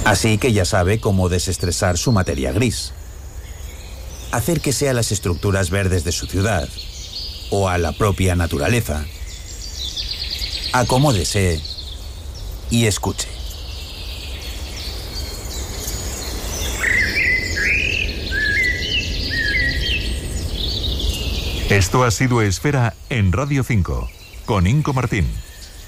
Así que ya sabe cómo desestresar su materia gris. Hacer que sea las estructuras verdes de su ciudad o a la propia naturaleza. Acomódese y escuche. Esto ha sido Esfera en Radio 5, con Inco Martín.